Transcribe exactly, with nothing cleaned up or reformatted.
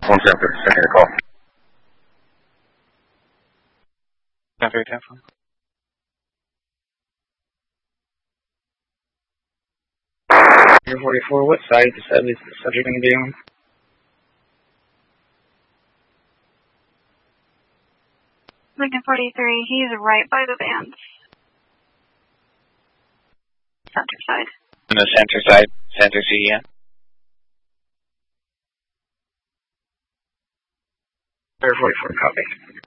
Phone center, sending a call. ten three, ten four. Air forty-four, what side is the subject going to be on? Lincoln forty-three, he's right by the vans. Center side. On the center side, center C, yeah. Air forty-four, copy.